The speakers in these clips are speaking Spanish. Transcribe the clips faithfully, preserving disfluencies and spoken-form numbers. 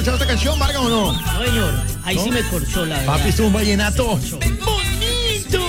escuchado esta canción, Vargas, o no? No, señor. Ahí ¿no? Sí me corchó la verdad. Papi, esto es un vallenato. ¡Bonito!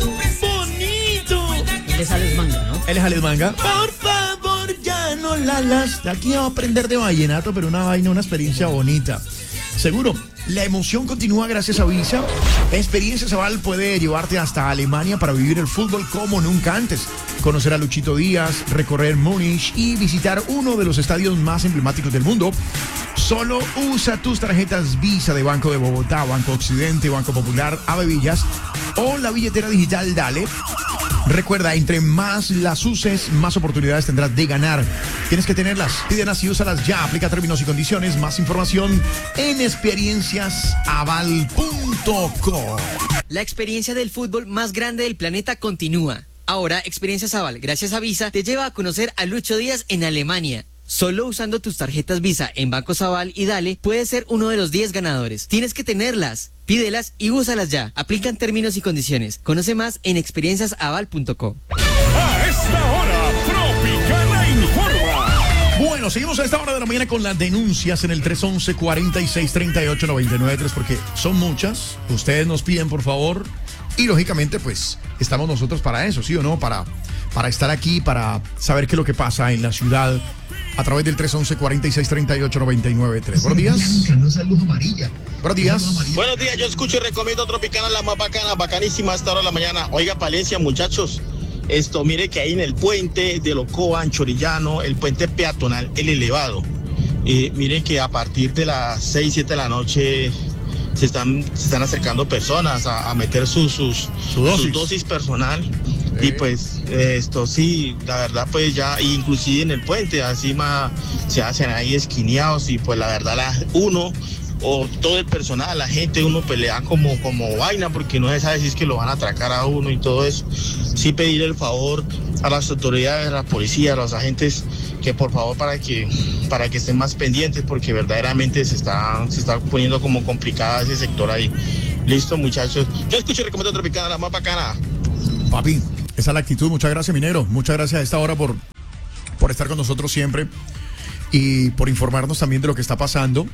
¡Bonito! Él es Alex Manga, ¿no? Él es Alex Manga. Por favor, ya no la las. Aquí vamos a aprender de vallenato, pero una vaina, una experiencia bonita. Seguro, la emoción continúa gracias a Visa. Experiencias Aval puede llevarte hasta Alemania para vivir el fútbol como nunca antes. Conocer a Luchito Díaz, recorrer Múnich y visitar uno de los estadios más emblemáticos del mundo. Solo usa tus tarjetas Visa de Banco de Bogotá, Banco Occidente, Banco Popular, Avevillas o la billetera digital Dale. Recuerda, entre más las uses, más oportunidades tendrás de ganar. Tienes que tenerlas, pídelas y úsalas ya. Aplica términos y condiciones. Más información en experiencias aval punto com. La experiencia del fútbol más grande del planeta continúa. Ahora, Experiencias Aval, gracias a Visa, te lleva a conocer a Lucho Díaz en Alemania. Solo usando tus tarjetas Visa en Bancos Aval y Dale, puedes ser uno de los diez ganadores. Tienes que tenerlas, pídelas y úsalas ya. Aplican términos y condiciones. Conoce más en experiencias aval punto com. A esta hora, Tropicana informa. Bueno, seguimos a esta hora de la mañana con las denuncias en el tres once, cuarenta y seis, treinta y ocho, noventa y nueve tres, porque son muchas. Ustedes nos piden, por favor. Y lógicamente, pues, estamos nosotros para eso, ¿sí o no? Para, para estar aquí, para saber qué es lo que pasa en la ciudad a través del tres once, cuarenta y seis, treinta y ocho, noventa y nueve tres. Buenos días. Buenos días. Buenos días, yo escucho y recomiendo Tropicana, la más bacana, bacanísima a esta hora de la mañana. Oiga, Palencia, muchachos, esto, mire que ahí en el puente de Locoa, en Chorillano, el puente peatonal, el elevado. Eh, mire que a partir de las seis, siete de la noche se están, se están acercando personas a, a meter sus, sus, Su dosis. sus dosis personal. Sí. Y pues esto sí, la verdad pues ya, inclusive en el puente, encima se hacen ahí esquineados y pues la verdad la, uno o todo el personal, la gente, uno pelea como, como vaina porque no se sabe si es que lo van a atracar a uno y todo eso. Sí pedir el favor a las autoridades, a la policía, a los agentes, que por favor para que para que estén más pendientes porque verdaderamente se está, se está poniendo como complicada ese sector ahí. Listo, muchachos. Yo escucho y recomiendo Tropicana, la más bacana. Papi, esa es la actitud. Muchas gracias, minero. Muchas gracias a esta hora por, por estar con nosotros siempre y por informarnos también de lo que está pasando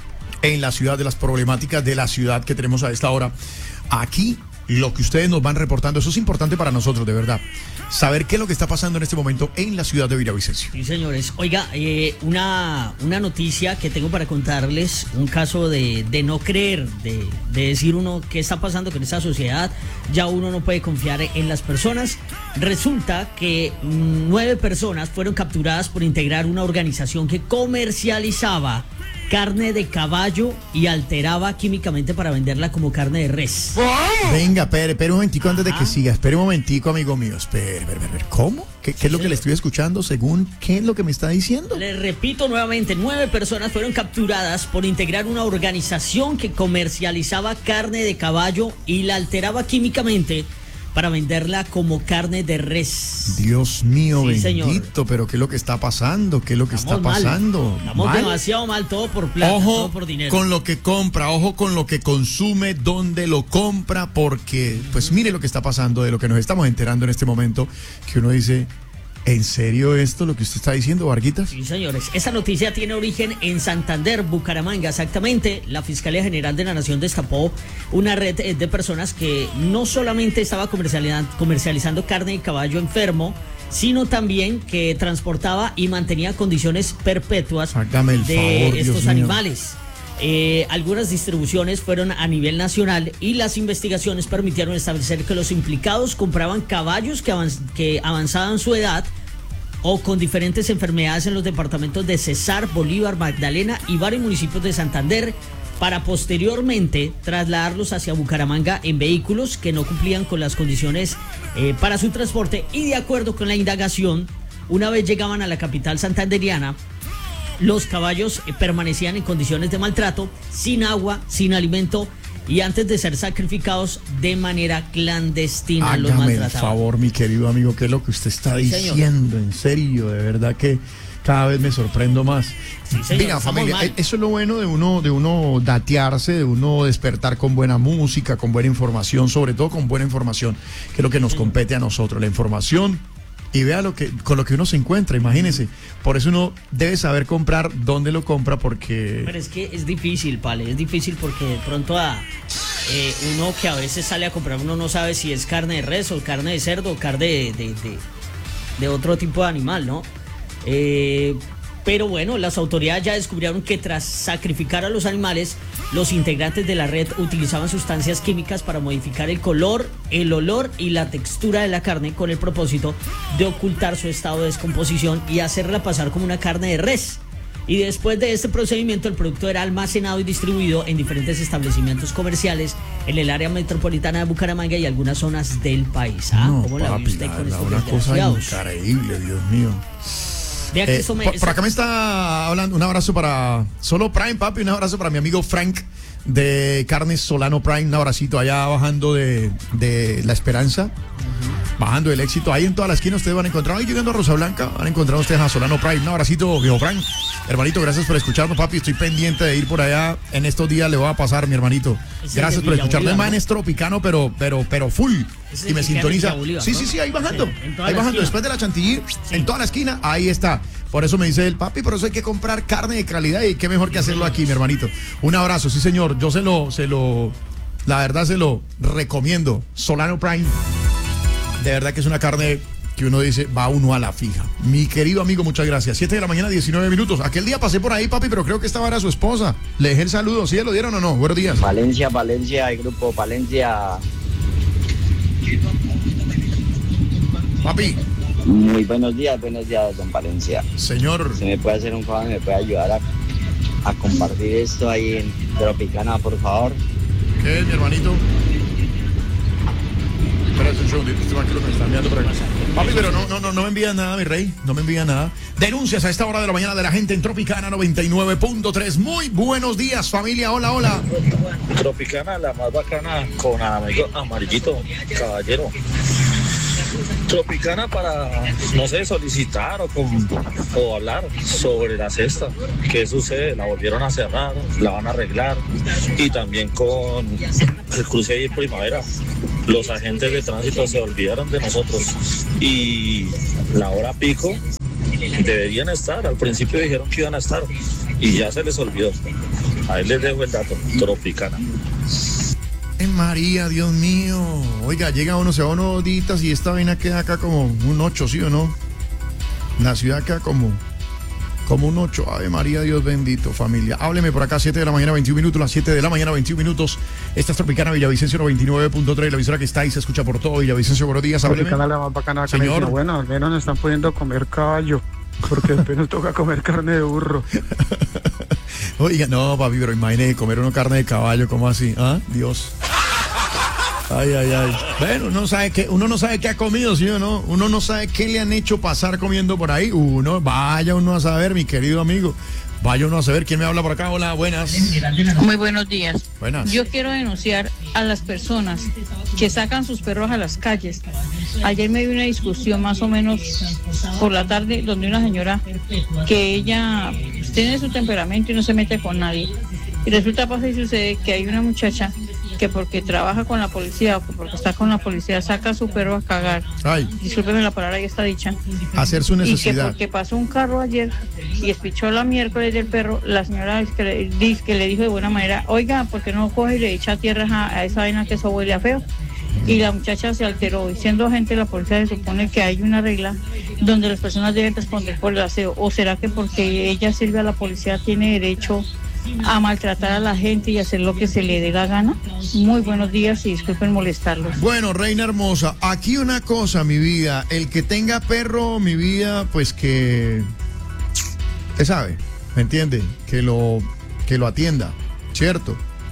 en la ciudad, de las problemáticas de la ciudad que tenemos a esta hora. Aquí, lo que ustedes nos van reportando, eso es importante para nosotros, de verdad. Saber qué es lo que está pasando en este momento en la ciudad de Villavicencio. Sí, señores. Oiga, eh, una, una noticia que tengo para contarles, un caso de, de no creer, de, de decir uno qué está pasando con esta sociedad, ya uno no puede confiar en las personas. Resulta que nueve personas fueron capturadas por integrar una organización que comercializaba carne de caballo y alteraba químicamente para venderla como carne de res. Venga, espere, espere un momentico antes de que Ah. siga. Espere un momentico, amigo mío. Espere, espere, espere. ¿Cómo? ¿Qué, qué es lo que le estoy escuchando? Según, ¿qué es lo que me está diciendo? Les repito nuevamente, nueve personas fueron capturadas por integrar una organización que comercializaba carne de caballo y la alteraba químicamente para venderla como carne de res. Dios mío, Sí, bendito, señor. pero ¿qué es lo que está pasando? ¿Qué es lo que Estamos está mal. pasando? Estamos ¿Mal? demasiado mal, todo por plata, Ojo todo por dinero. con lo que compra, ojo con lo que consume, dónde lo compra, porque pues mire lo que está pasando, de lo que nos estamos enterando en este momento, que uno dice, ¿en serio esto lo que usted está diciendo, Varguitas? Sí, señores. Esta noticia tiene origen en Santander, Bucaramanga, exactamente. La Fiscalía General de la Nación destapó una red eh, de personas que no solamente estaba comercializando, comercializando carne de caballo enfermo, sino también que transportaba y mantenía condiciones perpetuas Hágame el de favor, Dios estos mío. animales. Eh, algunas distribuciones fueron a nivel nacional y las investigaciones permitieron establecer que los implicados compraban caballos que, avanz- que avanzaban su edad o con diferentes enfermedades en los departamentos de Cesar, Bolívar, Magdalena y varios municipios de Santander para posteriormente trasladarlos hacia Bucaramanga en vehículos que no cumplían con las condiciones eh, para su transporte y de acuerdo con la indagación, una vez llegaban a la capital santanderiana, los caballos eh, permanecían en condiciones de maltrato, sin agua, sin alimento y antes de ser sacrificados de manera clandestina los Hágame el maltrataban. favor, mi querido amigo, ¿qué es lo que usted está Sí, señor. diciendo? En serio, de verdad que cada vez me sorprendo más. Sí, señor, Mira, estamos familia, mal. eh, eso es lo bueno de uno, de uno datearse, de uno despertar con buena música, con buena información, sobre todo con buena información, que es lo que nos compete a nosotros, la información y vea lo que, con lo que uno se encuentra, imagínese. Por eso uno debe saber comprar dónde lo compra, porque... Pero es que es difícil, Pale, es difícil porque de pronto a eh, uno que a veces sale a comprar, uno no sabe si es carne de res o carne de cerdo o carne de, de, de, de otro tipo de animal, ¿no? Eh, pero bueno, las autoridades ya descubrieron que tras sacrificar a los animales, los integrantes de la red utilizaban sustancias químicas para modificar el color, el olor y la textura de la carne con el propósito de ocultar su estado de descomposición y hacerla pasar como una carne de res. Y después de este procedimiento, el producto era almacenado y distribuido en diferentes establecimientos comerciales en el área metropolitana de Bucaramanga y algunas zonas del país. ¿Ah? No, ¿Cómo la papi, ve usted la con verdad, estos una cosa desgraciados? increíble, Dios mío. Vea que Eh, eso me- por, eso- por acá me está hablando, un abrazo para Solo Prime, papi, un abrazo para mi amigo Frank de Carnes Solano Prime, un abracito allá bajando de, de La Esperanza, bajando del Éxito, ahí en toda la esquina ustedes van a encontrar, ahí llegando a Rosa Blanca, van a encontrar ustedes a Solano Prime, un abracito, viejo Frank, hermanito, gracias por escucharnos, papi, estoy pendiente de ir por allá, en estos días le voy a pasar, mi hermanito, Ese es gracias de por Villa escucharnos, el Bolívar, man ¿no? es tropicano, pero, pero, pero full, Ese y me es el que queda en sintoniza, Villa Bolívar, sí, ¿no? sí, sí, ahí bajando, Sí, en toda ahí la bajando, esquina. después de la Chantilly, en toda la esquina, ahí está. Por eso me dice el papi, por eso hay que comprar carne de calidad y qué mejor que hacerlo aquí, mi hermanito. Un abrazo, sí señor, yo se lo, se lo, la verdad se lo recomiendo. Solano Prime, de verdad que es una carne que uno dice, va uno a la fija. Mi querido amigo, muchas gracias. siete de la mañana, diecinueve minutos. Aquel día pasé por ahí, papi, pero creo que estaba era su esposa. Le dejé el saludo, ¿sí le lo dieron o no? Buenos días. Valencia, Valencia, el grupo Valencia. Papi, Muy buenos días, buenos días, don Valencia. señor, ¿Se me puede hacer un favor? ¿Me puede ayudar a, a compartir esto ahí en Tropicana, por favor? ¿qué es, mi hermanito? Espérate un segundito, este banquero me está enviando por acá. Papi, pero no, no, no, no me envía nada, mi rey, no me envía nada. Denuncias a esta hora de la mañana de la gente en Tropicana noventa y nueve punto tres. Muy buenos días, familia, hola, hola. Tropicana, la más bacana, con amigo amarillito, caballero. Tropicana para, no sé, solicitar o, con, o hablar sobre la cesta. ¿Qué sucede? La volvieron a cerrar, la van a arreglar. Y también con el cruce ahí en Primavera. Los agentes de tránsito se olvidaron de nosotros. Y la hora pico deberían estar. Al principio dijeron que iban a estar. Y ya se les olvidó. Ahí les dejo el dato. Tropicana. En María, Dios mío. Oiga, llega uno, se va unos horitas y esta vaina queda acá como un ocho, ¿sí o no? La ciudad queda como, como un ocho. Ave María, Dios bendito, familia. Hábleme por acá, siete de la mañana, veintiún minutos, las siete de la mañana, veintiún minutos. Esta es Tropicana Villavicencio noventa y nueve punto tres, la emisora que está y se escucha por todo. Villavicencio, buenos días, hábleme. Tropicana la más bacana acá, Señor. me dice, bueno, al menos nos están pudiendo comer caballo, porque después nos toca comer carne de burro. Oiga, no, papi, pero imagínese comer uno carne de caballo, ¿cómo así? ¿Ah? Dios. Ay, ay, ay. Bueno, uno, sabe que, uno no sabe qué ha comido, ¿sí o no? Uno no sabe qué le han hecho pasar comiendo por ahí. Uno, vaya uno a saber, mi querido amigo. Vaya uno a saber quién me habla por acá. Hola, buenas. Muy buenos días. Buenas. Yo quiero denunciar a las personas que sacan sus perros a las calles. Ayer me vi una discusión más o menos por la tarde donde una señora que ella pues, tiene su temperamento y no se mete con nadie. Y resulta, pasa y sucede que hay una muchacha que porque trabaja con la policía o que porque está con la policía saca a su perro a cagar. Ay, Discúlpeme la palabra, ya está dicha. hacer su Y que necesidad. porque pasó un carro ayer y espichó la miércoles del perro, la señora es que le, dice que le dijo de buena manera, oiga, ¿por qué no coge y le echa tierra a, a esa vaina que eso huele a feo? Y la muchacha se alteró, y siendo agente de la policía se supone que hay una regla donde las personas deben responder por el aseo, o será que porque ella sirve a la policía tiene derecho a maltratar a la gente y hacer lo que se le dé la gana. Muy buenos días y disculpen molestarlos. Bueno, reina hermosa, aquí una cosa, mi vida. El que tenga perro, mi vida, pues que... Usted sabe, ¿me entiende? Que lo, que lo atienda, ¿cierto?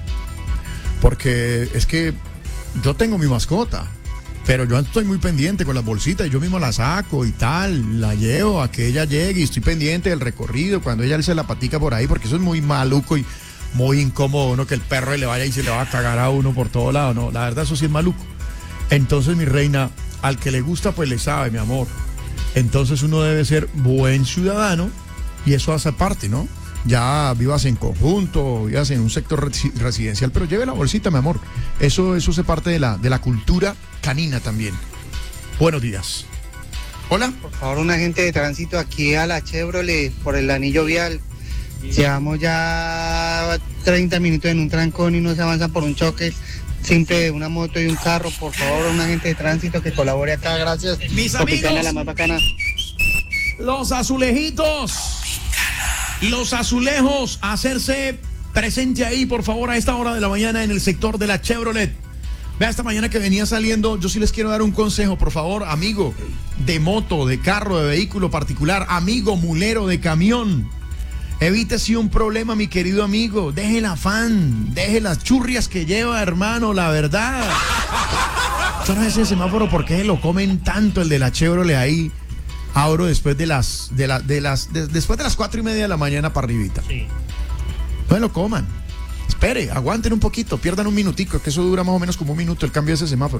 Porque es que yo tengo mi mascota, pero yo estoy muy pendiente con las bolsitas y yo mismo la saco y tal, la llevo a que ella llegue y estoy pendiente del recorrido cuando ella se la patica por ahí, porque eso es muy maluco y muy incómodo, uno que el perro le vaya y se le va a cagar a uno por todo lado, no, la verdad eso sí es maluco. Entonces, mi reina, al que le gusta pues le sabe, mi amor. Entonces uno debe ser buen ciudadano y eso hace parte, ¿no? Ya vivas en conjunto, vivas en un sector resi- residencial, pero lleve la bolsita, mi amor. Eso, eso hace parte de la, de la cultura canina también. Buenos días. Hola. Por favor, un agente de tránsito aquí a la Chevrolet por el anillo vial. Llevamos ya treinta minutos en un trancón y no se avanza por un choque simple de una moto y un carro. Por favor, un agente de tránsito que colabore acá. Gracias. Mis Tropicana, amigos. la más bacana. Los azulejitos. Los azulejos. Hacerse presente ahí, por favor, a esta hora de la mañana en el sector de la Chevrolet. Vea, esta mañana que venía saliendo, yo sí les quiero dar un consejo, por favor, amigo de moto, de carro, de vehículo particular, amigo mulero de camión. Evítese un problema, mi querido amigo. Deje el afán, deje las churrias que lleva, hermano, la verdad. Yo no sé ese semáforo, ¿por qué lo comen tanto el de la Chevrolet ahí? Abro después de las, de la, de las, de, después de las cuatro y media de la mañana para arribita. Sí. No lo coman. Espere, aguanten un poquito, pierdan un minutico, que eso dura más o menos como un minuto el cambio de ese semáforo.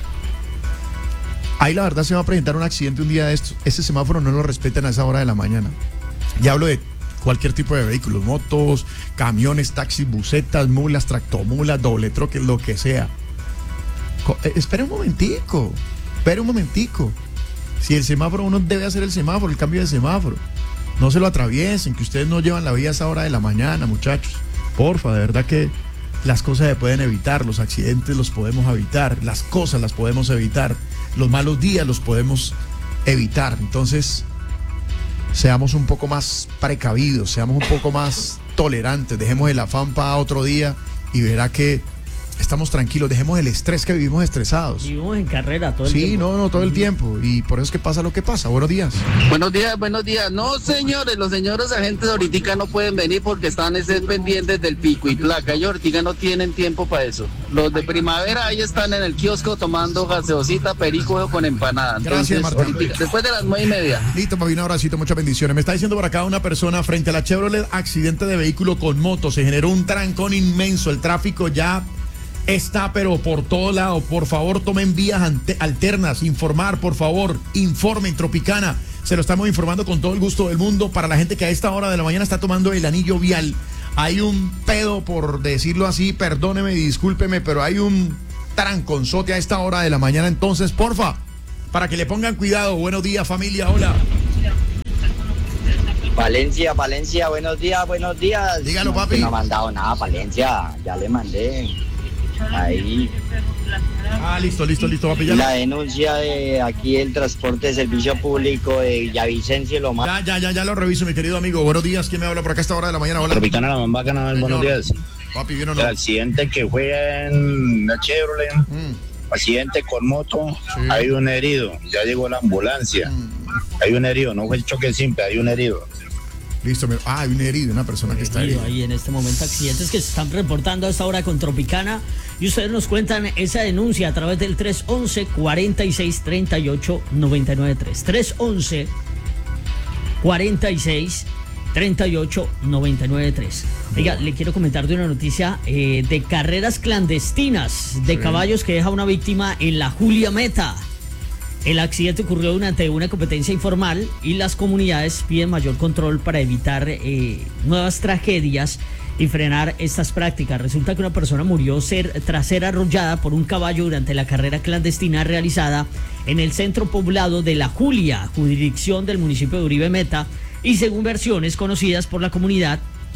Ahí la verdad se va a presentar un accidente un día de estos. Ese semáforo no lo respetan a esa hora de la mañana. Ya hablo de cualquier tipo de vehículos, motos, camiones, taxis, busetas, mulas, tractomulas, doble troques, lo que sea. Co- eh, espere un momentico, espere un momentico. Si el semáforo, uno debe hacer el semáforo, el cambio de semáforo. No se lo atraviesen, que ustedes no llevan la vida a esa hora de la mañana, muchachos. Porfa, de verdad que las cosas se pueden evitar, los accidentes los podemos evitar, las cosas las podemos evitar, los malos días los podemos evitar. Entonces, seamos un poco más precavidos, seamos un poco más tolerantes, dejemos el afán para otro día y verá que estamos tranquilos, dejemos el estrés que vivimos estresados. Vivimos en carrera todo el Sí, tiempo. no, no, todo el tiempo. Y por eso es que pasa lo que pasa. Buenos días. Buenos días, buenos días. No, señores, los señores agentes ahorita no pueden venir porque están ese, pendientes del pico y placa. Ellos ahorita no tienen tiempo para eso. Los de primavera ahí están en el kiosco tomando gaseosita, perico con empanada. Gracias, Entonces, Martín. ahorita, después de las nueve y media. Listo, papi, un abracito, muchas bendiciones. Me está diciendo por acá una persona frente a la Chevrolet, accidente de vehículo con moto. Se generó un trancón inmenso. El tráfico ya está, pero por todo lado. Por favor, tomen vías ante- alternas. Informar, por favor, informen, Tropicana. Se lo estamos informando con todo el gusto del mundo para la gente que a esta hora de la mañana está tomando el anillo vial. Hay un pedo, por decirlo así, perdóneme y discúlpeme, pero hay un tranconzote a esta hora de la mañana. Entonces, porfa, para que le pongan cuidado. Buenos días, familia, hola. Valencia, Valencia, buenos días, buenos días. Dígalo, No, papi. que No ha mandado nada, Valencia, ya le mandé. Ahí Ah, listo, listo, listo, papi. Ya, la denuncia de aquí el transporte de servicio público de Villavicencio lo más. ya, ya, ya, ya lo reviso, mi querido amigo. Buenos días, ¿quién me habla por acá a esta hora de la mañana? Hola. Tropicana, la mamá canal, buenos Señor. días. Papi, ¿bien o no? El accidente que fue en la Chevrolet, Mm, accidente con moto, Sí. hay un herido, ya llegó la ambulancia. mm. Hay un herido, no fue el choque simple, hay un herido. Listo, me- ah, hay un herido, una persona que está Herido herida. ahí en este momento, accidentes que se están reportando a esta hora con Tropicana y ustedes nos cuentan esa denuncia a través del tres once, cuarenta y seis, treinta y ocho, noventa y nueve tres. tres once, cuarenta y seis, treinta y ocho, noventa y nueve tres. Oiga, le quiero comentar de una noticia eh, de carreras clandestinas de Sí. caballos que deja una víctima en la Julia Meta. El accidente ocurrió durante una competencia informal y las comunidades piden mayor control para evitar eh, nuevas tragedias y frenar estas prácticas. Resulta que una persona murió ser, tras ser arrollada por un caballo durante la carrera clandestina realizada en el centro poblado de La Julia, jurisdicción del municipio de Uribe Meta, y según versiones conocidas por la comunidad,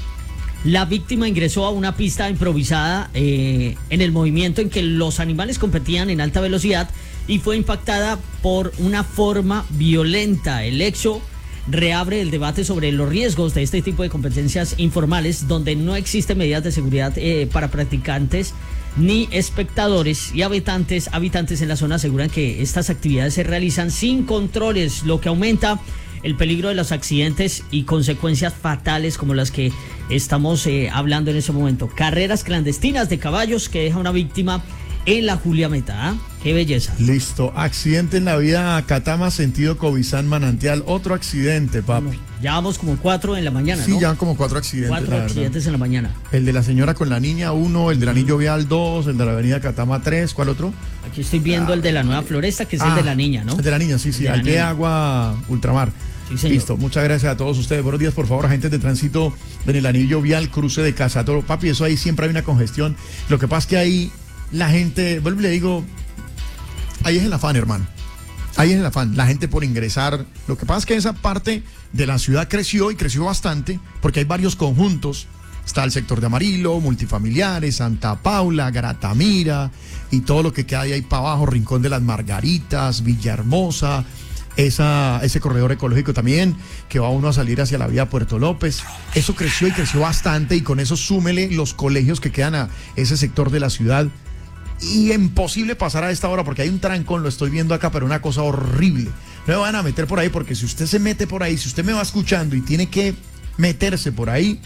la víctima ingresó a una pista improvisada eh, en el movimiento en que los animales competían en alta velocidad y fue impactada por una forma violenta. El hecho reabre el debate sobre los riesgos de este tipo de competencias informales donde no existen medidas de seguridad eh, para practicantes ni espectadores, y habitantes, habitantes en la zona aseguran que estas actividades se realizan sin controles, lo que aumenta el peligro de los accidentes y consecuencias fatales como las que estamos eh, hablando en este momento. Carreras clandestinas de caballos que deja una víctima en la Julia Meta. ¿Ah? ¡Qué belleza! Listo, accidente en la vía Catama, sentido Cobizán, Manantial. Otro accidente, papi. Ya vamos como cuatro en la mañana, Sí, ¿no? ya van como cuatro accidentes, Cuatro la verdad. accidentes en la mañana. El de la señora con la niña, uno. El del anillo vial, dos. El de la avenida Catama, tres. ¿Cuál otro? Aquí estoy viendo el de la Nueva Floresta, que es el Ah, de la niña, ¿no? El de la niña, sí, El sí. de la Al de niña. agua, ultramar. Sí, señor. Listo, muchas gracias a todos ustedes. Buenos días, por favor, agentes de tránsito en el anillo vial, cruce de Casa Toro. Papi, eso ahí siempre hay una congestión. Lo que pasa es que ahí la gente, vuelvo y le digo, ahí es el afán, hermano. Ahí es el afán, la gente por ingresar. Lo que pasa es que esa parte de la ciudad creció y creció bastante porque hay varios conjuntos. Está el sector de Amarillo, multifamiliares, Santa Paula, Gratamira y todo lo que queda de ahí para abajo, Rincón de las Margaritas, Villahermosa, esa, ese corredor ecológico también, que va uno a salir hacia la vía Puerto López. Eso creció y creció bastante y con eso súmele los colegios que quedan a ese sector de la ciudad. Y imposible pasar a esta hora porque hay un trancón, lo estoy viendo acá, pero una cosa horrible. No me van a meter por ahí porque si usted se mete por ahí, si usted me va escuchando y tiene que meterse por ahí,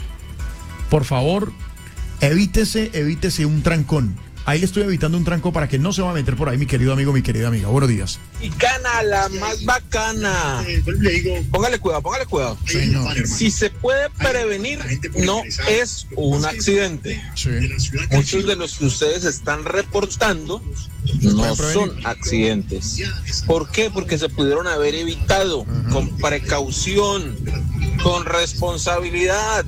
por favor, evítese, evítese un trancón. Ahí le estoy evitando un tranco para que no se va a meter por ahí, mi querido amigo, mi querida amiga. Buenos días. Picana, la más bacana. Póngale cuidado, póngale cuidado. Señor. Si se puede prevenir, no es un accidente. Sí. Muchos de los que ustedes están reportando no son accidentes. ¿Por qué? Porque se pudieron haber evitado uh-huh. con precaución, con responsabilidad,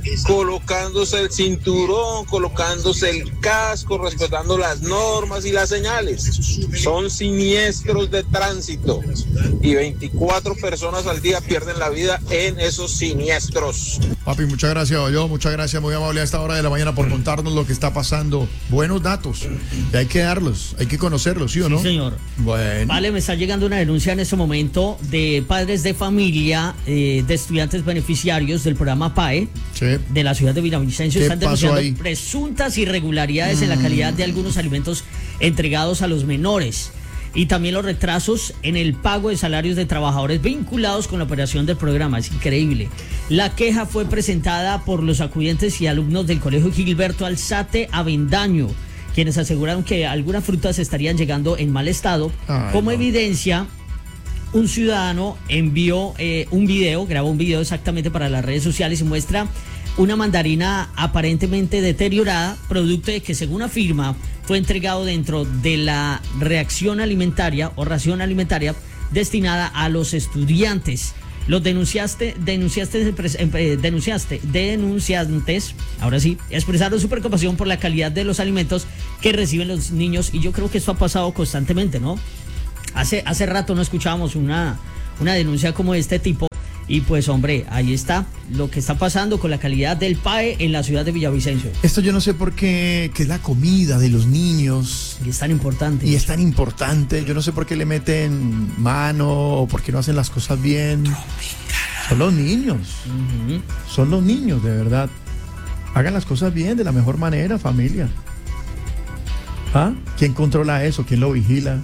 colocándose el cinturón, colocándose el casco, respetando las normas y las señales. Son siniestros de tránsito y veinticuatro personas al día pierden la vida en esos siniestros. Papi, muchas gracias, yo, muchas gracias, muy amable a esta hora de la mañana por contarnos lo que está pasando. Buenos datos, y hay que darlos, hay que conocerlos, ¿sí o no? Sí, señor. Bueno. Vale, me está llegando una denuncia en este momento de padres de familia, eh, de estudiantes beneficiarios del programa P A E. Sí. De la ciudad de Villavicencio. ¿Qué están pasó denunciando ahí? presuntas irregularidades mm. en la calidad de algunos alimentos entregados a los menores y también los retrasos en el pago de salarios de trabajadores vinculados con la operación del programa. Es increíble. La queja fue presentada por los acudientes y alumnos del Colegio Gilberto Alzate Avendaño, quienes aseguraron que algunas frutas estarían llegando en mal estado. Ay, Como no. evidencia, un ciudadano envió eh, un video, grabó un video exactamente para las redes sociales y muestra una mandarina aparentemente deteriorada, producto de que, según afirma, fue entregado dentro de la reacción alimentaria o ración alimentaria destinada a los estudiantes. Los denunciaste, denunciaste, denunciaste, denunciantes, ahora sí, expresaron su preocupación por la calidad de los alimentos que reciben los niños, y yo creo que esto ha pasado constantemente, ¿no? Hace, hace rato no escuchábamos una, una denuncia como de este tipo. Y pues, hombre, ahí está lo que está pasando con la calidad del P A E en la ciudad de Villavicencio. Esto yo no sé por qué, que es la comida de los niños. Y es tan importante. Y es tan importante. Yo no sé por qué le meten mano o por qué no hacen las cosas bien. Son los niños. Uh-huh. Son los niños, de verdad. Hagan las cosas bien, de la mejor manera, familia. ¿Ah? ¿Quién controla eso? ¿Quién lo vigila?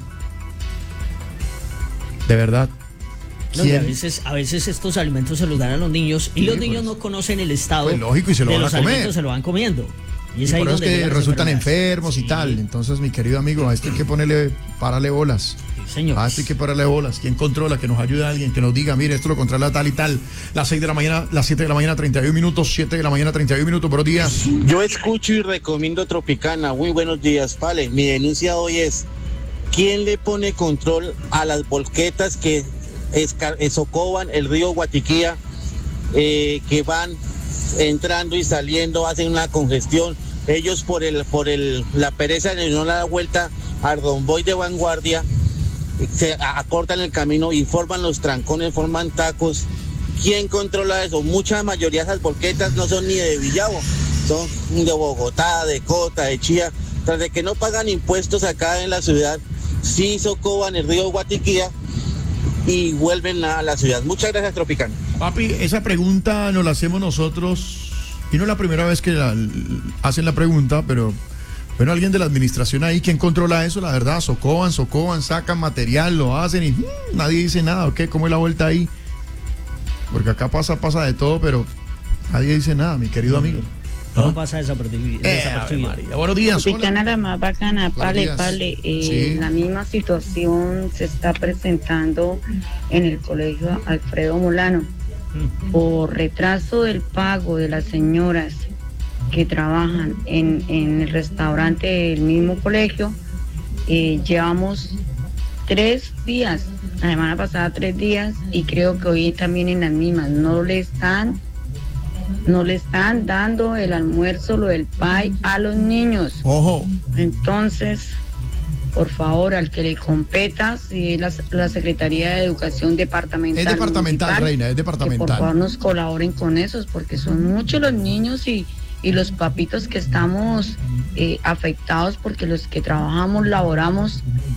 De verdad. No, y a veces, a veces estos alimentos se los dan a los niños y sí, los niños pues, no conocen el estado pues lógico, y se lo de van los a comer. alimentos, se lo van comiendo. Y es y ahí por eso donde es que resultan enfermos sí. y tal. Entonces, mi querido amigo, a esto hay que ponerle, pararle bolas. Sí, señor. A esto hay que pararle bolas. ¿Quién controla? Que nos ayude a alguien, que nos diga, mire, esto lo controla tal y tal. Las seis de la mañana, las siete de la mañana, treinta y uno minutos, siete de la mañana, treinta y uno minutos, buenos días. Yo escucho y recomiendo Tropicana. Muy buenos días, Vale. Mi denuncia hoy es, ¿quién le pone control a las volquetas que socovan el río Guatiquía, eh, que van entrando y saliendo, hacen una congestión? Ellos por el por el la pereza de no dar vuelta al romboy de Vanguardia, se acortan el camino y forman los trancones, forman tacos. ¿Quién controla eso? Mucha mayoría de esas volquetas no son ni de Villavo, son de Bogotá, de Cota, de Chía. Tras de que no pagan impuestos acá en la ciudad, sí socovan el río Guatiquía y vuelven a la ciudad. Muchas gracias, Tropicana. Papi, esa pregunta nos la hacemos nosotros, y no es la primera vez que la, hacen la pregunta, pero bueno, alguien de la administración ahí, ¿quién controla eso? La verdad, socoban, socoban, sacan material, lo hacen y mmm, nadie dice nada, ¿ok? ¿Cómo es la vuelta ahí? Porque acá pasa, pasa de todo, pero nadie dice nada, mi querido amigo. No ¿Ah? pasa desapercibido. Eh, María. Buenos días. Picana la más bacana, Pale, Pale. Eh, sí. La misma situación se está presentando en el colegio Alfredo Molano. Por retraso del pago de las señoras que trabajan en, en el restaurante del mismo colegio, eh, llevamos tres días, la semana pasada tres días, y creo que hoy también en las mismas. No le están No le están dando el almuerzo, lo del P A E a los niños. Ojo. Entonces, por favor, al que le competa, si es la, la Secretaría de Educación Departamental. Es departamental, municipal, Reina, es que departamental. por favor nos colaboren con esos, porque son muchos los niños y, y los papitos que estamos eh, afectados, porque los que trabajamos, laboramos,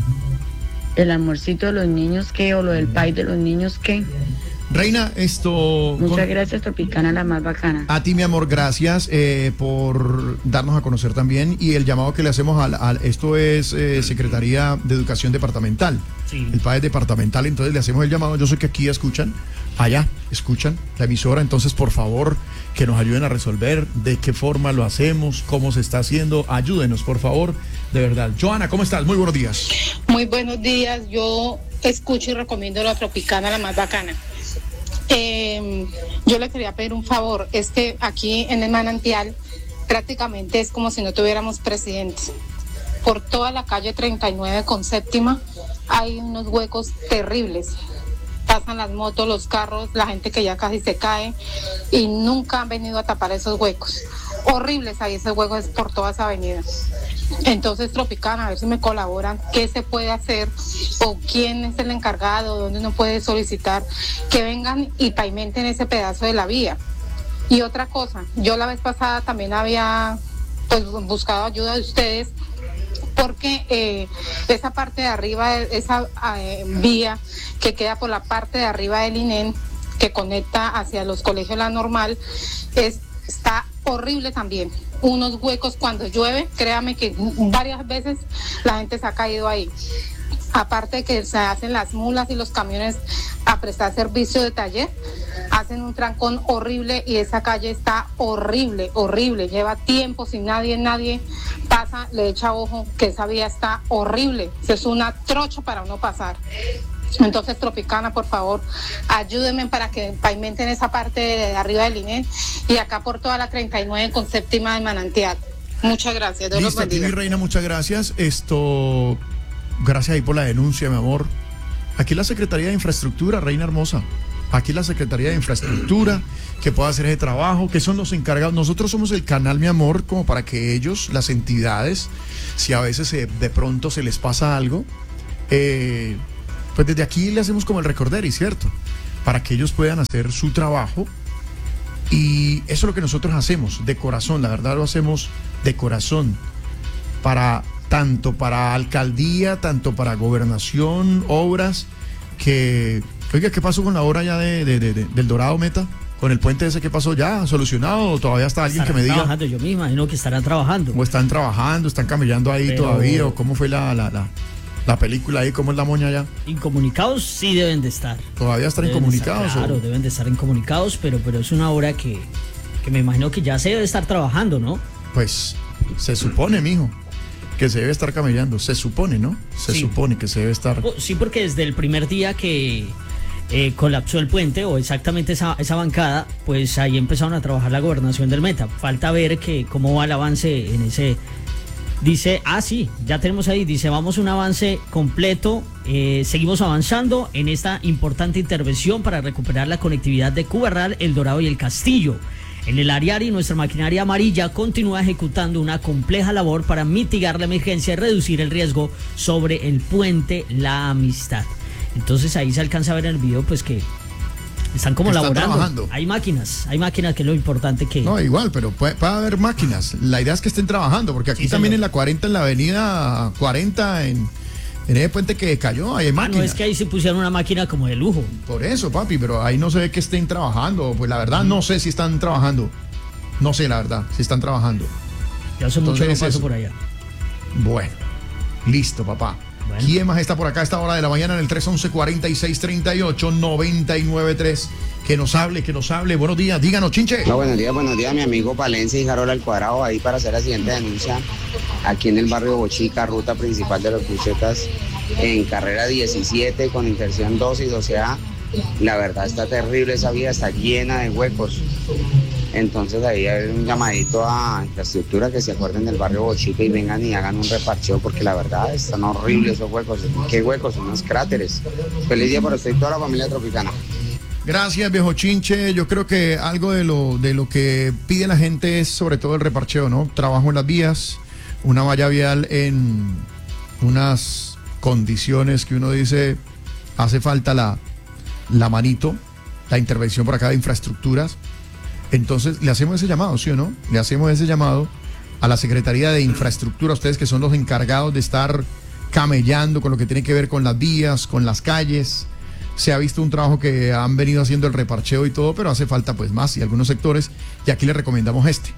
el almuercito de los niños, ¿qué? O lo del país de los niños, ¿qué? Reina, esto... Muchas con... gracias, Tropicana, la más bacana. A ti, mi amor, gracias eh, por darnos a conocer también, y el llamado que le hacemos al, al esto es eh, Secretaría de Educación Departamental, sí. El P A E departamental, entonces le hacemos el llamado. Yo sé que aquí escuchan, allá escuchan la emisora, entonces por favor que nos ayuden a resolver de qué forma lo hacemos, cómo se está haciendo, ayúdenos por favor, de verdad. Joana, ¿cómo estás? Muy buenos días. Muy buenos días, yo escucho y recomiendo la Tropicana, la más bacana. Eh, yo le quería pedir un favor, es que aquí en el Manantial prácticamente es como si no tuviéramos presidente. Por toda la calle treinta y nueve con séptima hay unos huecos terribles. Pasan las motos, los carros, la gente que ya casi se cae y nunca han venido a tapar esos huecos. Horribles ahí esos huecos por toda esa avenida. Entonces, Tropicana, a ver si me colaboran, qué se puede hacer o quién es el encargado, dónde uno puede solicitar que vengan y pavimenten ese pedazo de la vía. Y otra cosa, yo la vez pasada también había pues buscado ayuda de ustedes porque eh, esa parte de arriba, esa eh, vía que queda por la parte de arriba del I N E N, que conecta hacia los colegios La Normal, es, está horrible también. Unos huecos cuando llueve, créame que varias veces la gente se ha caído ahí. Aparte de que se hacen las mulas y los camiones a prestar servicio de taller, hacen un trancón horrible y esa calle está horrible, horrible. Lleva tiempo sin nadie, nadie pasa, le echa ojo que esa vía está horrible. Es una trocha para uno pasar. Entonces, Tropicana, por favor, ayúdenme para que pavimenten esa parte de arriba del I N E N y acá por toda la treinta y nueve con séptima del Manantial. Muchas gracias. Dios los Listo, bendiga. mi reina, muchas gracias. Esto, gracias ahí por la denuncia, mi amor. Aquí la Secretaría de Infraestructura, reina hermosa. Aquí la Secretaría de Infraestructura, que pueda hacer ese trabajo, que son los encargados. Nosotros somos el canal, mi amor, como para que ellos, las entidades, si a veces se, de pronto se les pasa algo, eh, pues desde aquí le hacemos como el recorderi, ¿cierto? Para que ellos puedan hacer su trabajo. Y eso es lo que nosotros hacemos, de corazón, la verdad lo hacemos de corazón. Para tanto para alcaldía, tanto para gobernación, obras que... Oiga, ¿qué pasó con la obra ya de, de, de, de, del Dorado Meta? ¿Con el puente ese qué pasó ya? ¿Solucionado? ¿O todavía está alguien que me diga? Trabajando, yo me imagino que estarán trabajando. ¿O están trabajando, están camellando ahí Pero... todavía? ¿O cómo fue la, la, la, la película ahí? ¿Cómo es la moña ya? Incomunicados sí deben de estar. ¿Todavía están deben incomunicados? De estar, claro, o... deben de estar incomunicados, pero, pero es una obra que, que me imagino que ya se debe estar trabajando, ¿no? Pues se supone, mijo, que se debe estar camellando. Se supone, ¿no? Se sí. supone que se debe estar... Sí, porque desde el primer día que... Eh, colapsó el puente o exactamente esa, esa bancada, pues ahí empezaron a trabajar la gobernación del Meta. Falta ver que cómo va el avance en ese. Dice, ah sí, ya tenemos ahí, dice, vamos un avance completo, eh, seguimos avanzando en esta importante intervención para recuperar la conectividad de Cubarral, El Dorado y El Castillo. En el Ariari, nuestra maquinaria amarilla continúa ejecutando una compleja labor para mitigar la emergencia y reducir el riesgo sobre el puente La Amistad. Entonces ahí se alcanza a ver en el video pues que están como están laborando. Trabajando. Hay máquinas, hay máquinas que es lo importante que... No, igual, pero puede, puede haber máquinas. La idea es que estén trabajando, porque aquí sí, también señor. En la cuarenta, en la avenida cuarenta, en, en ese puente que cayó, hay máquinas. Ah, no, es que ahí se pusieron una máquina como de lujo. Por eso, papi, pero ahí no se ve que estén trabajando. Pues la verdad, mm. no sé si están trabajando. No sé, la verdad, si están trabajando. Ya hace mucho que no paso por allá. Bueno, listo, papá. Bueno. ¿Quién más está por acá a esta hora de la mañana en el tres once, cuarenta y seis, treinta y ocho, noventa y nueve tres? Que nos hable, que nos hable. Buenos días, díganos, Chinche. No, buenos días, buenos días, mi amigo Palencia y Jarola al Cuadrado, ahí para hacer la siguiente denuncia. Aquí en el barrio Bochica, ruta principal de los Cuchetas, en carrera diecisiete, con intersección doce y doce A. La verdad está terrible, esa vía está llena de huecos. Entonces ahí hay un llamadito a infraestructura que se acuerden del barrio Bochica y vengan y hagan un reparcheo, porque la verdad están horribles esos huecos. ¿Qué huecos? Son unos cráteres. Feliz día para usted y toda la familia Tropicana. Gracias, viejo Chinche. Yo creo que algo de lo, de lo que pide la gente es sobre todo el reparcheo, ¿no? Trabajo en las vías, una valla vial en, unas condiciones que uno dice, hace falta la, la manito, la intervención por acá de infraestructuras. Entonces, le hacemos ese llamado, ¿sí o no? Le hacemos ese llamado a la Secretaría de Infraestructura, ustedes que son los encargados de estar camellando con lo que tiene que ver con las vías, con las calles. Se ha visto un trabajo que han venido haciendo el reparcheo y todo, pero hace falta pues más y algunos sectores, y aquí le recomendamos este,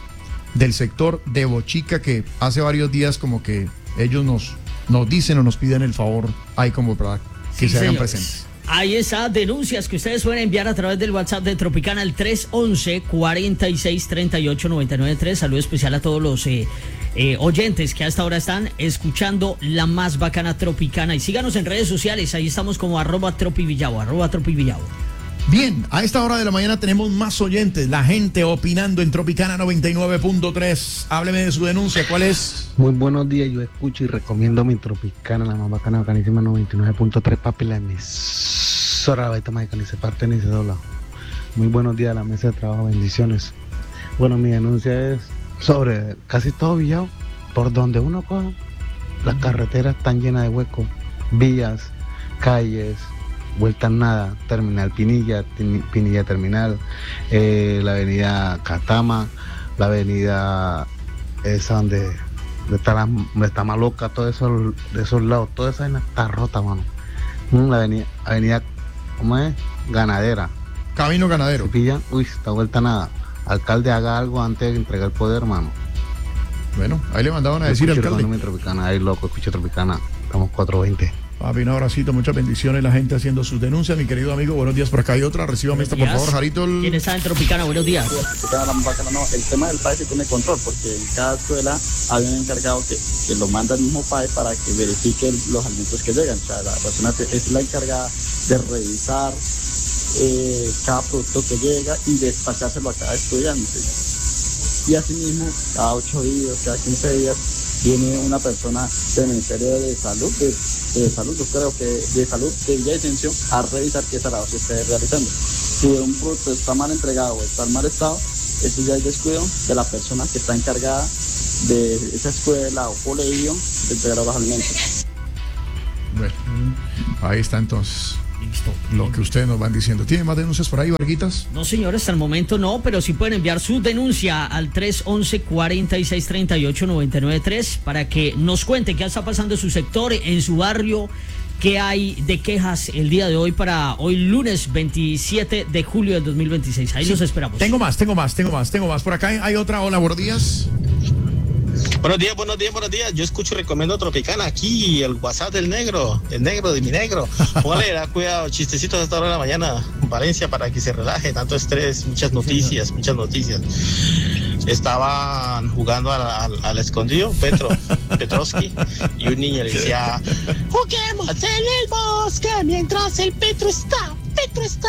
del sector de Bochica, que hace varios días como que ellos nos, nos dicen o nos piden el favor ahí como para que sí, se hagan señores. presentes. Ahí está, denuncias que ustedes pueden enviar a través del WhatsApp de Tropicana, el tres once, cuarenta y seis, treinta y ocho, noventa y nueve tres. Saludo especial a todos los eh, eh, oyentes que hasta ahora están escuchando la más bacana Tropicana. Y síganos en redes sociales, ahí estamos como arroba tropivillavo, arroba tropivillavo. Bien, a esta hora de la mañana tenemos más oyentes, la gente opinando en Tropicana noventa y nueve punto tres. Hábleme de su denuncia, ¿cuál es? Muy buenos días, yo escucho y recomiendo mi Tropicana, la más bacana, bacanísima noventa y nueve punto tres, papi, la emisora baita mágica, ni se parte ni se dobla. Muy buenos días a la mesa de trabajo, bendiciones. Bueno, mi denuncia es sobre casi todo Villavo, por donde uno coja, las carreteras están llenas de huecos, vías, calles, vuelta en nada, Terminal Pinilla, Pinilla Terminal, eh, la avenida Catama, la avenida esa donde, donde, está, la, donde está Maloca, todo eso de esos lados, toda esa vaina está rota, mano. Mm, la avenida, avenida, ¿cómo es? Ganadera. Camino Ganadero. ¿Se pillan? Uy, está vuelta nada. Alcalde, haga algo antes de entregar el poder, hermano. Bueno, ahí le mandaban a decir al alcalde. Tropicana, ahí loco, escucha Tropicana, estamos cuatro veinte. Papi, un abracito, muchas bendiciones, la gente haciendo sus denuncias. Mi querido amigo, buenos días. Por acá hay otra, recíbame esta, por favor, Jarito. El... ¿Quién está en Tropicana? Buenos días. No, el tema del P A E se tiene control, porque en cada escuela hay un encargado que, que lo manda el mismo P A E para que verifique los alimentos que llegan. O sea, la persona es la encargada de revisar eh, cada producto que llega y despachárselo a cada estudiante. Y asimismo, cada ocho días, cada quince días, viene una persona del Ministerio de Salud, de, de Salud, yo creo que de Salud de Villavicencio, a revisar que esa labor se esté realizando. Si un producto está mal entregado o está en mal estado, eso ya es descuido de la persona que está encargada de esa escuela o colegio de entregar los alimentos. Bueno, ahí está entonces. Listo. Lo que ustedes nos van diciendo. ¿Tienen más denuncias por ahí, Varguitas? No, señores, hasta el momento no, pero sí pueden enviar su denuncia al tres once, cuarenta y seis, treinta y ocho, noventa y nueve tres para que nos cuente qué está pasando en su sector, en su barrio, qué hay de quejas el día de hoy para hoy lunes veintisiete de julio del dos mil veintiséis. Ahí sí, los esperamos. Tengo más, tengo más, tengo más, tengo más. Por acá hay otra. Hola, buenos días. Buenos días, buenos días, buenos días. Yo escucho y recomiendo Tropicana aquí, el WhatsApp del negro, el negro de mi negro. Póngale, da cuidado, chistecitos a esta hora de la mañana, Valencia, para que se relaje, tanto estrés, muchas noticias, muchas noticias. Estaban jugando al, al, al escondido, Petro, Petrovsky, y un niño le decía, juguemos en el bosque mientras el Petro está, Petro está.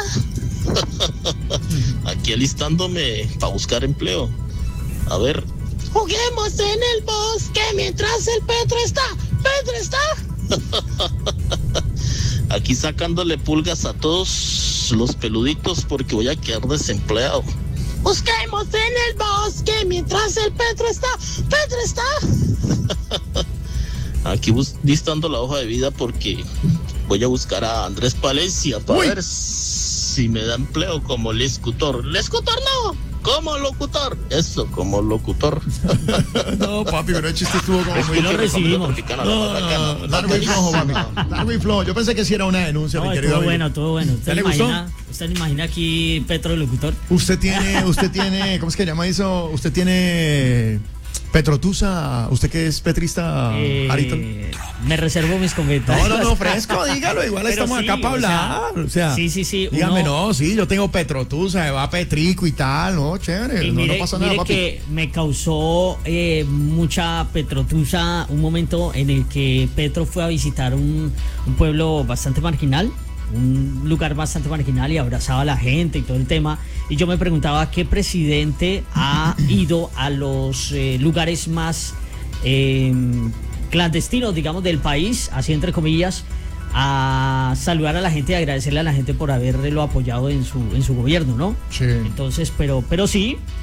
Aquí alistándome para buscar empleo. A ver. Juguemos en el bosque mientras el Petro está, Petro está. Aquí sacándole pulgas a todos los peluditos porque voy a quedar desempleado. Busquemos en el bosque mientras el Petro está, Petro está. Aquí bus- listando la hoja de vida porque voy a buscar a Andrés Palencia para Uy. ver si me da empleo como lescutor. ¡Lescutor no! Como locutor, eso, como locutor. No, papi, pero el chiste estuvo como muy... lo recibimos. No, no, no, largo y flojo, papi. Largo y flojo. Yo pensé que sí era una denuncia, no, mi querido todo amigo. bueno, todo bueno. ¿Usted le imagina, gustó? ¿Usted imagina aquí Petro el locutor? Usted tiene, usted tiene, ¿cómo es que llama eso? Usted tiene... Petrotusa, ¿usted qué es petrista, eh, Arito? Me reservo mis comentarios. No, no, no, fresco, dígalo, igual Pero estamos sí, acá para hablar. O sea, o sea, sí, sí, sí. Dígame, uno... no, sí, yo tengo Petrotusa, va Petrico y tal, no, chévere, y no, mire, no pasa mire nada, papi. Que me causó eh, mucha Petrotusa un momento en el que Petro fue a visitar un, un pueblo bastante marginal, un lugar bastante marginal y abrazaba a la gente y todo el tema. Y yo me preguntaba qué presidente ha ido a los eh, lugares más eh, clandestinos, digamos, del país, así entre comillas, a saludar a la gente y agradecerle a la gente por haberlo apoyado en su en su gobierno, ¿no? Sí. Entonces, pero pero sí,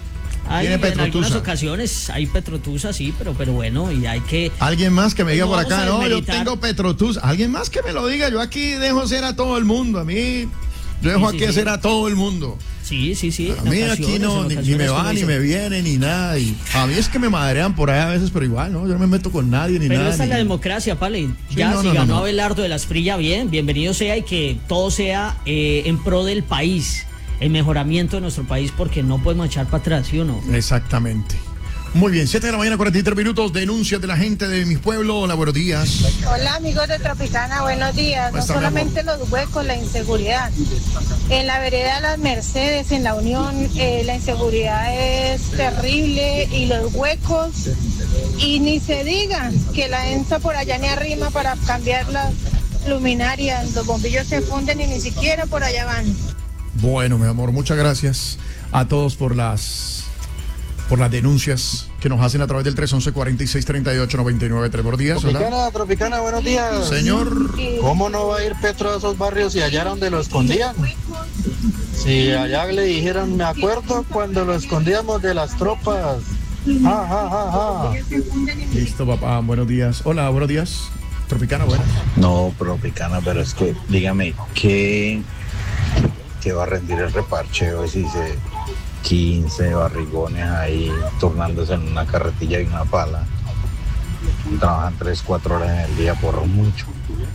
Hay, Tiene en algunas Petrotusa. ocasiones hay Petrotusa, sí, pero, pero bueno, y hay que... Alguien más que me diga No por vamos acá, a no, yo desmeritar. tengo Petrotusa. Alguien más que me lo diga, yo aquí dejo ser a todo el mundo. A mí, yo dejo Sí, aquí sí, ser sí. a todo el mundo. Sí, sí, sí. A en mí aquí ocasiones, no, en ni, ni ocasiones, me como va, ni dicen. me viene, ni nada. Y a mí es que me madrean por ahí a veces, pero igual, ¿no? Yo no me meto con nadie, ni Pero nada. esta es ni- la democracia, Pale. Ya no, si no, no, ganó no. Abelardo de la Esprilla, bien, bienvenido sea y que todo sea eh, en pro del país, el mejoramiento de nuestro país, porque no podemos echar para atrás, ¿sí o no? Exactamente. Muy bien, siete de la mañana, cuarenta y tres minutos. Denuncias de la gente de mi pueblo. Hola, buenos días. Hola amigos de Tropicana, buenos días. ¿Cómo No está, mi solamente los huecos, la inseguridad. En la vereda Las Mercedes, en la Unión, eh, la inseguridad es terrible y los huecos. Y ni se diga que la ENSA por allá ni arrima para cambiar las luminarias. Los bombillos se funden y ni siquiera por allá van. Bueno, mi amor, muchas gracias a todos por las por las denuncias que nos hacen a través del tres once, cuarenta y seis, treinta y ocho, noventa y nueve. Tres buenos días. Hola. Tropicana, Tropicana, buenos días. Señor. ¿Cómo no va a ir Petro a esos barrios si allá era donde lo escondían? Si allá le dijeron, me acuerdo cuando lo escondíamos de las tropas. Ja, ja, ja, ja. Listo, papá. Buenos días. Hola, buenos días. Tropicana, buenas. No, Tropicana, pero es que, dígame, ¿qué, qué va a rendir el reparcheo si se quince barrigones ahí turnándose en una carretilla y una pala? Trabajan tres, cuatro horas en el día por mucho.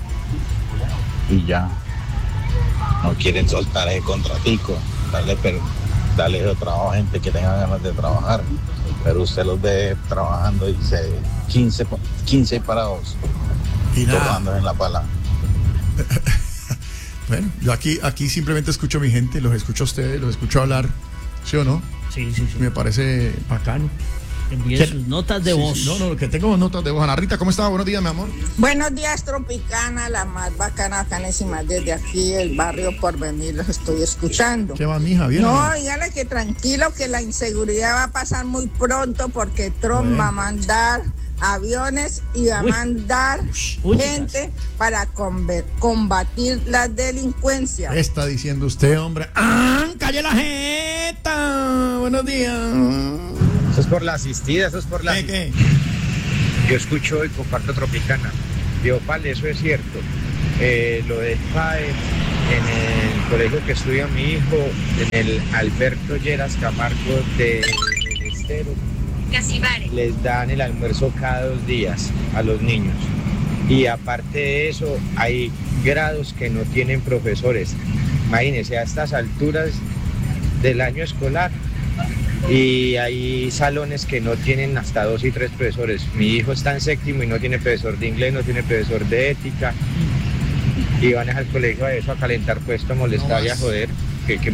Y ya. No quieren soltar ese contratico. Darle, per- darle de trabajo a gente que tenga ganas de trabajar. Pero usted los ve trabajando y se quince, pa- quince parados. Y nada. Turnándose en la pala. Bueno, yo aquí, aquí simplemente escucho a mi gente, los escucho a ustedes, los escucho hablar. ¿Sí o no? Sí, sí, sí. Me parece bacano. Envíe ¿Qué? sus notas de Sí, voz. sí, no, no, que tengo notas de voz. Ana Rita, ¿cómo estás? Buenos días, mi amor. Buenos días, Tropicana, la más bacana, bacanísima. Desde aquí, el barrio Porvenir, los estoy escuchando. ¿Qué va, mija? ¿Bien? No, dígale que tranquilo, que la inseguridad va a pasar muy pronto porque Trump Bueno. va a mandar aviones y va a Uy. mandar Uy. gente para conver- combatir la delincuencia. ¿Qué está diciendo usted, hombre? ¡Ah! ¡Calle la jeta! Buenos días. Eso es por la asistida, eso es por la... ¿Qué, qué? Yo escucho y comparto Tropicana. Digo, vale, eso es cierto. Eh, lo de P A E, en el colegio que estudia mi hijo, en el Alberto Lleras Camargo de El Estero, les dan el almuerzo cada dos días a los niños. Y aparte de eso, hay grados que no tienen profesores. Imagínense, a estas alturas del año escolar, y hay salones que no tienen hasta dos y tres profesores. Mi hijo está en séptimo y no tiene profesor de inglés, no tiene profesor de ética, y van al colegio a eso, a calentar puesto, a molestar y a joder. Que, que